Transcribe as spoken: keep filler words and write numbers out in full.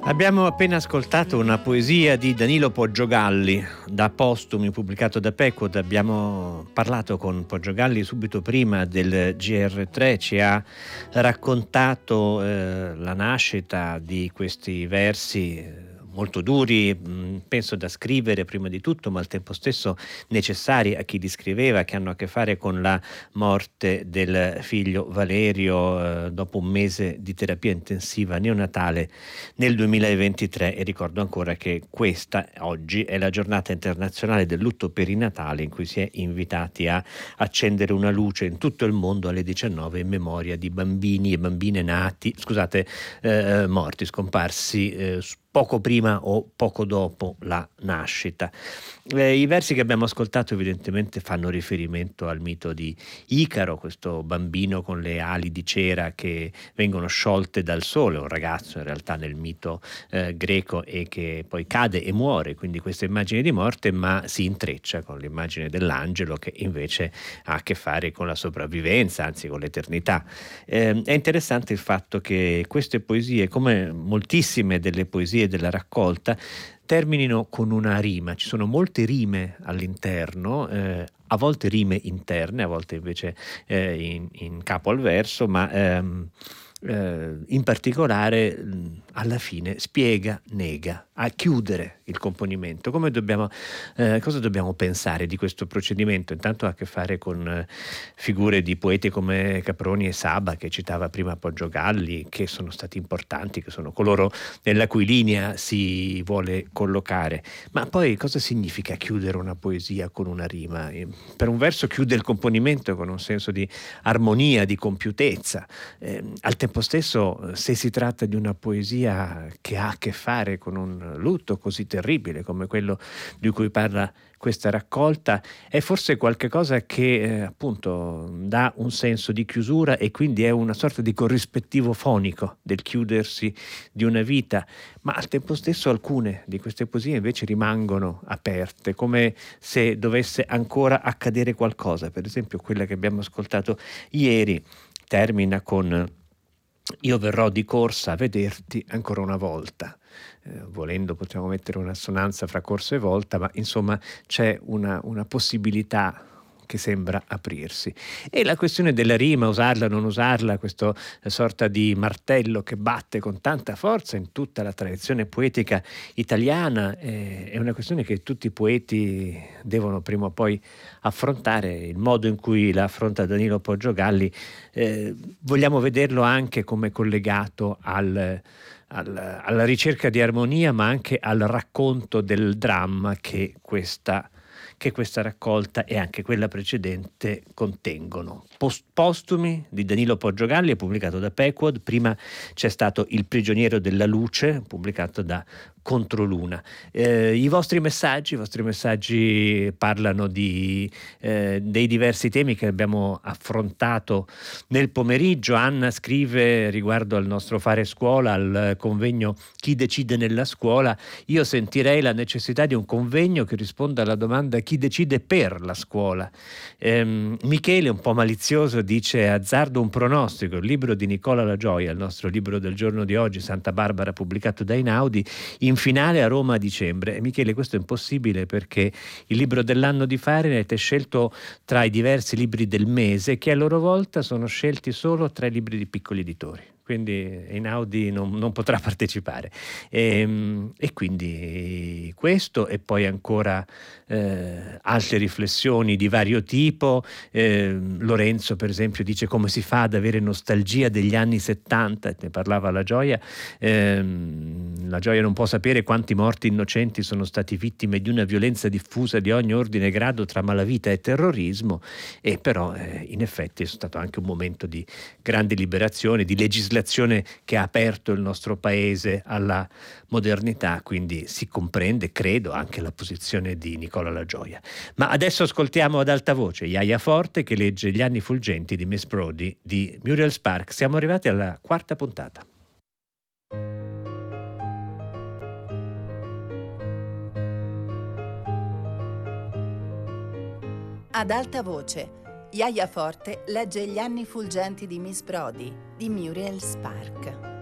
Abbiamo appena ascoltato una poesia di Danilo Poggiogalli, da Postumi, pubblicato da Pequod. Abbiamo parlato con Poggiogalli subito prima del G R tre, ci ha raccontato eh, la nascita di questi versi eh, molto duri, mh, penso da scrivere prima di tutto, ma al tempo stesso necessari a chi li scriveva, che hanno a che fare con la morte del figlio Valerio eh, dopo un mese di terapia intensiva neonatale nel duemilaventitré. E ricordo ancora che questa oggi è la giornata internazionale del lutto perinatale, in cui si è invitati a accendere una luce in tutto il mondo alle diciannove in memoria di bambini e bambine nati, scusate, eh, morti, scomparsi eh, poco prima o poco dopo la nascita. Eh, I versi che abbiamo ascoltato evidentemente fanno riferimento al mito di Icaro, questo bambino con le ali di cera che vengono sciolte dal sole, un ragazzo in realtà nel mito eh, greco, e che poi cade e muore, quindi questa immagine di morte, ma si intreccia con l'immagine dell'angelo che invece ha a che fare con la sopravvivenza, anzi con l'eternità. Eh, è interessante il fatto che queste poesie, come moltissime delle poesie della raccolta, terminino con una rima. Ci sono molte rime all'interno, eh, a volte rime interne, a volte invece eh, in, in capo al verso, ma ehm, eh, in particolare mh, alla fine spiega, nega, a chiudere il componimento. Come dobbiamo, eh, cosa dobbiamo pensare di questo procedimento? Intanto ha a che fare con eh, figure di poeti come Caproni e Saba, che citava prima Poggiogalli, che sono stati importanti, che sono coloro nella cui linea si vuole collocare. Ma poi cosa significa chiudere una poesia con una rima? Per un verso chiude il componimento con un senso di armonia, di compiutezza. Eh, al tempo stesso, se si tratta di una poesia che ha a che fare con un lutto così terribile come quello di cui parla questa raccolta, è forse qualche cosa che eh, appunto dà un senso di chiusura, e quindi è una sorta di corrispettivo fonico del chiudersi di una vita. Ma al tempo stesso alcune di queste poesie invece rimangono aperte, come se dovesse ancora accadere qualcosa. Per esempio quella che abbiamo ascoltato ieri termina con: io verrò di corsa a vederti ancora una volta. Eh, volendo potremmo mettere un'assonanza fra corsa e volta, ma insomma c'è una, una possibilità che sembra aprirsi. E la questione della rima, usarla o non usarla, questa sorta di martello che batte con tanta forza in tutta la tradizione poetica italiana, eh, è una questione che tutti i poeti devono prima o poi affrontare. Il modo in cui la affronta Danilo Poggiogalli, eh, vogliamo vederlo anche come collegato al Al, alla ricerca di armonia, ma anche al racconto del dramma che questa, che questa raccolta e anche quella precedente contengono. Post- Postumi di Danilo Poggiogalli, pubblicato da Pequod. Prima c'è stato Il prigioniero della luce, pubblicato da Controluna. Eh, i vostri messaggi, i vostri messaggi parlano di, eh, dei diversi temi che abbiamo affrontato nel pomeriggio. Anna scrive riguardo al nostro fare scuola, al convegno Chi decide nella scuola: io sentirei la necessità di un convegno che risponda alla domanda chi decide per la scuola. Ehm, Michele, un po' malizioso, dice: azzardo un pronostico, il libro di Nicola La Gioia, il nostro libro del giorno di oggi, Santa Barbara, pubblicato da Einaudi, in finale a Roma a dicembre. E Michele, questo è impossibile perché il libro dell'anno di Fahrenheit è scelto tra i diversi libri del mese, che a loro volta sono scelti solo tra i libri di piccoli editori. Quindi Einaudi non, non potrà partecipare. E, e quindi questo, e poi ancora eh, altre riflessioni di vario tipo. Eh, Lorenzo, per esempio, dice: come si fa ad avere nostalgia degli anni settanta? Ne parlava La Gioia. Eh, La Gioia non può sapere quanti morti innocenti sono stati vittime di una violenza diffusa di ogni ordine e grado tra malavita e terrorismo. E però eh, in effetti è stato anche un momento di grande liberazione, di legislazione che ha aperto il nostro paese alla modernità, quindi si comprende, credo, anche la posizione di Nicola La Gioia. Ma adesso ascoltiamo ad alta voce Jaia Forte che legge Gli anni fulgenti di Miss Brodie di Muriel Spark. Siamo arrivati alla quarta puntata. Ad alta voce Jaia Forte legge Gli anni fulgenti di Miss Brodie di Muriel Spark.